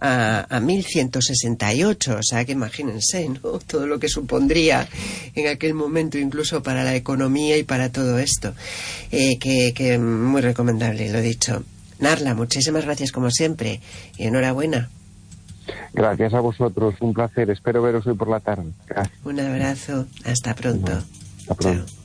a 1168, o sea que imagínense, ¿no? Todo lo que supondría en aquel momento, incluso para la economía y para todo esto, que muy recomendable, lo dicho. Narla, muchísimas gracias como siempre y enhorabuena. Gracias a vosotros, un placer. Espero veros hoy por la tarde. Gracias. Un abrazo, hasta pronto. Hasta pronto. Chao.